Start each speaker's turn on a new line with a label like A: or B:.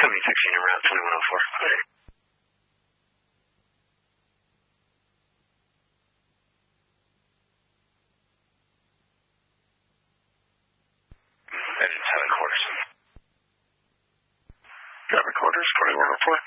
A: 16 en route 2104. Okay. Engine 7 quarters. 7 quarters, 2104.